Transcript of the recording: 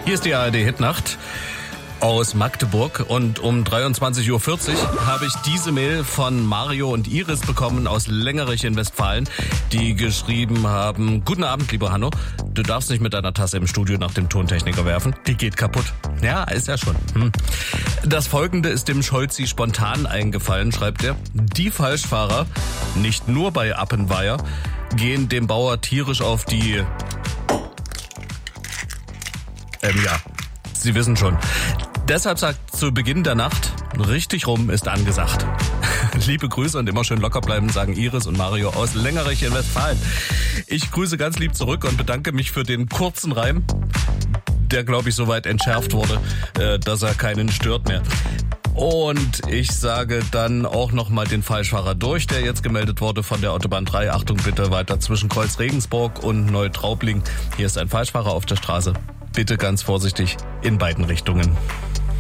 Hier ist die ARD-Hitnacht aus Magdeburg und um 23.40 Uhr habe ich diese Mail von Mario und Iris bekommen aus Längerich in Westfalen, die geschrieben haben: Guten Abend, lieber Hanno, du darfst nicht mit deiner Tasse im Studio nach dem Tontechniker werfen, die geht kaputt. Ja, ist ja schon. Das Folgende ist dem Scholzi spontan eingefallen, schreibt er. Die Falschfahrer, nicht nur bei Appenweier, gehen dem Bauer tierisch auf die... ja, Sie wissen schon. Deshalb sagt zu Beginn der Nacht, richtig rum ist angesagt. Liebe Grüße und immer schön locker bleiben, sagen Iris und Mario aus Längerich in Westfalen. Ich grüße ganz lieb zurück und bedanke mich für den kurzen Reim, der, glaube ich, soweit entschärft wurde, dass er keinen stört mehr. Und ich sage dann auch nochmal den Falschfahrer durch, der jetzt gemeldet wurde von der Autobahn 3. Achtung bitte weiter zwischen Kreuz Regensburg und Neutraubling. Hier ist ein Falschfahrer auf der Straße. Bitte ganz vorsichtig in beiden Richtungen.